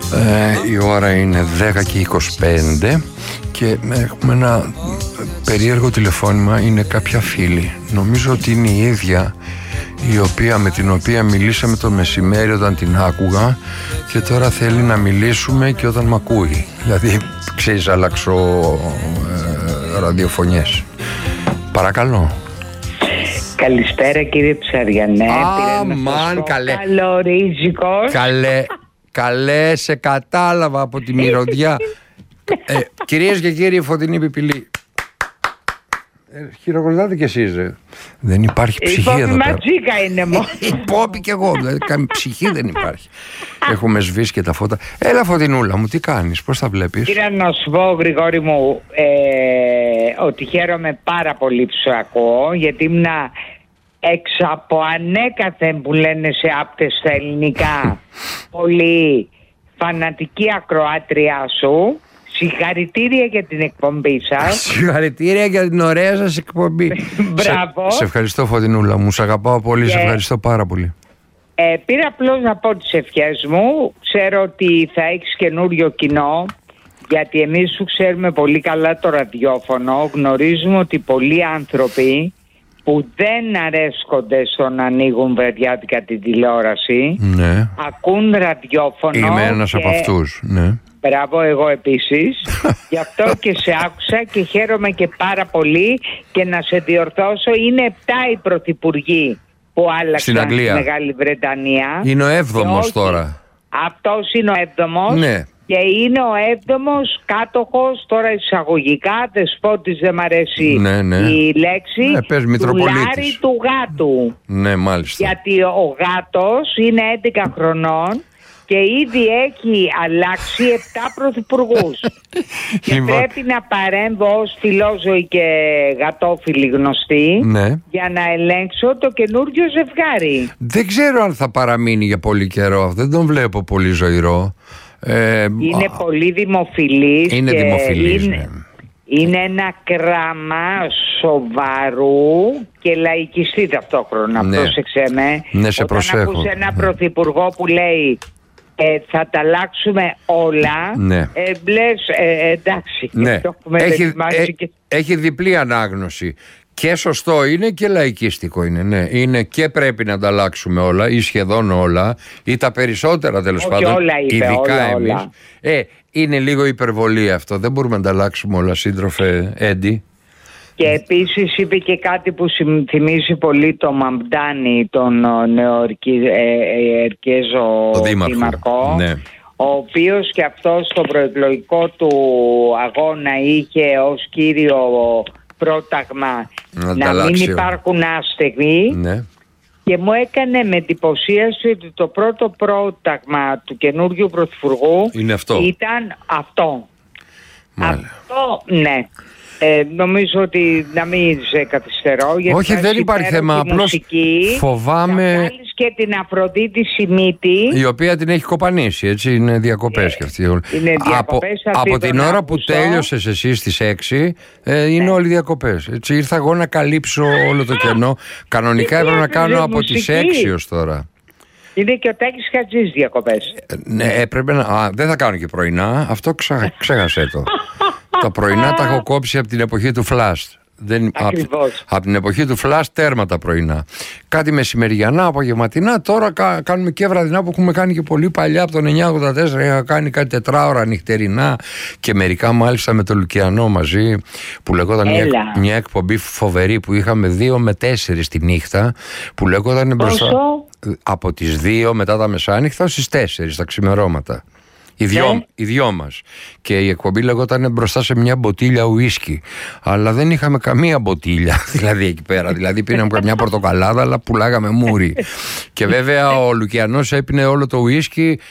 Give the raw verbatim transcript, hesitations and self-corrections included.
Ε, η ώρα είναι δέκα και είκοσι πέντε και έχουμε ένα περίεργο τηλεφώνημα. Είναι κάποια φίλη, νομίζω ότι είναι η ίδια η οποία, με την οποία μιλήσαμε το μεσημέρι όταν την άκουγα, και τώρα θέλει να μιλήσουμε και όταν μ' ακούει. Δηλαδή, ξέρεις, αλλάξω ε, ραδιοφωνιές. Παρακαλώ. Καλησπέρα κύριε Ψαριανέ. Αμάν, καλέ. Καλό ρίζικο. Καλέ, καλέ, σε κατάλαβα από τη μυρωδιά. ε, Κυρίες και κύριοι, Φωτεινή Πιπηλή. Ε, χειροκροτάτε κι εσείς, ρε. Δεν υπάρχει ψυχή εδώ πέρα. Η ματζίκα είναι μόνο. Η Πόπη κι εγώ, δηλαδή ψυχή δεν υπάρχει. Έχουμε σβήσει και τα φώτα. Έλα Φωτεινούλα μου, τι κάνεις, πώς τα βλέπεις? Κύριε να σου πω, Γρηγόρη μου, ε, ότι χαίρομαι πάρα πολύ που σου ακούω, γιατί ήμουνα έξω από ανέκαθεν που λένε σε άπτες στα ελληνικά πολύ φανατική ακροάτριά σου. Συγχαρητήρια για την εκπομπή σας. Συγχαρητήρια για την ωραία σας εκπομπή. Μπράβο. Σε, σε ευχαριστώ Φωτεινούλα μου, σε αγαπάω πολύ, και... σε ευχαριστώ πάρα πολύ. Ε, πήρα απλώς να πω τις ευχές μου. Ξέρω ότι θα έχεις καινούριο κοινό, γιατί εμείς σου ξέρουμε πολύ καλά το ραδιόφωνο. Γνωρίζουμε ότι πολλοί άνθρωποι που δεν αρέσκονται στο να ανοίγουν βραδιάτικα την τηλεόραση, ναι, ακούν ραδιόφωνο. Είμαι ένας και... από αυτούς, ναι. Μπράβο, εγώ επίσης. Γι' αυτό και σε άκουσα και χαίρομαι και πάρα πολύ. Και να σε διορθώσω, είναι επτά οι πρωθυπουργοί που άλλαξαν στη Μεγάλη Βρετανία. Είναι ο έβδομος τώρα. Αυτός είναι ο έβδομος. Ναι. Και είναι ο έβδομος κάτοχος, τώρα εισαγωγικά, δεσπότης, δεν μ' αρέσει, ναι, ναι, η λέξη, ναι, πες, του Λάρη του γάτου. Ναι, μάλιστα. Γιατί ο γάτος είναι έντεκα χρονών και ήδη έχει αλλάξει επτά πρωθυπουργούς. Και πρέπει να παρέμβω ως φιλόζωη και γατόφιλη γνωστή, ναι, για να ελέγξω το καινούριο ζευγάρι. Δεν ξέρω αν θα παραμείνει για πολύ καιρό. Δεν τον βλέπω πολύ ζωηρό. Ε, είναι α, πολύ δημοφιλής. Είναι και δημοφιλής, είναι, ναι. Είναι ένα κράμα σοβαρού και λαϊκιστή ταυτόχρονα. Ναι. Πρόσεξε με. Ναι, σε Όταν προσέχω. Ακούς ένα πρωθυπουργό που λέει ε, θα τα αλλάξουμε όλα, ναι, ε, λες, ε, εντάξει, ναι, το έχουμε έχει, δοκιμάσει και... έχει διπλή ανάγνωση. Και σωστό είναι και λαϊκίστικο είναι, ναι. Είναι και πρέπει να τα αλλάξουμε όλα ή σχεδόν όλα ή τα περισσότερα τέλος πάντων, όλα είπε, ειδικά όλα, εμείς. όλα. Ε, είναι λίγο υπερβολή αυτό, δεν μπορούμε να τα αλλάξουμε όλα, σύντροφε Έντι. Και επίσης είπε και κάτι που θυμίζει πολύ το Μαμπτάνη, τον νεοερκέζο δήμαρχο, ναι, ο οποίος και αυτός στο προεκλογικό του αγώνα είχε ως κύριο πρόταγμα να, να μην υπάρχουν άστεγοι, ναι, και μου έκανε με εντυπωσίαση ότι το πρώτο πρόταγμα του καινούριου πρωθυπουργού είναι αυτό. Ήταν αυτό. Μάλιστα. Αυτό, ναι. Ε, νομίζω ότι να μην σε καθυστερώ. Γιατί όχι, δεν υπάρχει θέμα. Απλώς φοβάμαι. Να βγάλεις και την Αφροδίτη Σιμίτη, η οποία την έχει κοπανίσει, έτσι. Είναι διακοπές κι αυτή. Είναι διακοπές. Από, από την ώρα που τέλειωσες εσύ στις έξι, ε, είναι ναι, όλοι διακοπές. Έτσι, ήρθα εγώ να καλύψω όλο το κενό. Κανονικά έπρεπε να κάνω από τις έξι ως τώρα. Είναι και ο Τάκης Χατζής διακοπές. Ε, ναι, έπρεπε να. Α, δεν θα κάνω και πρωινά. Αυτό ξα, ξέχασέ το. Τα πρωινά τα έχω κόψει από την εποχή του Flash. Δεν, από, από την εποχή του Flash τέρμα τα πρωινά. Κάτι μεσημεριανά, απογευματινά. Τώρα κα, κάνουμε και βραδινά που έχουμε κάνει και πολύ παλιά. Από τον εννιά ογδόντα τέσσερα είχα κάνει κάτι τετράωρα νυχτερινά και μερικά μάλιστα με το Λουκιανό μαζί. Που λεγόταν μια, μια εκπομπή φοβερή που είχαμε δύο με τέσσερις τη νύχτα. Που λεγόταν μπροστά από τις δύο μετά τα μεσάνυχτα στις τέσσερις τα ξημερώματα. Οι δυο, ναι, οι δυο μας. Και η εκπομπή λεγόταν μπροστά σε μια μποτίλια ουίσκι. Αλλά δεν είχαμε καμία μποτίλια, δηλαδή εκεί πέρα. Δηλαδή πίναμε καμιά πορτοκαλάδα, αλλά πουλάγαμε μούρι. Και βέβαια ο Λουκιανός έπινε όλο το ουίσκι